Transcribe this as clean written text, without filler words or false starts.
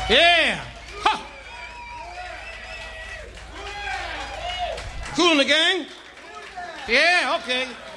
Yeah. Ha. Cool in the gang? Yeah, okay.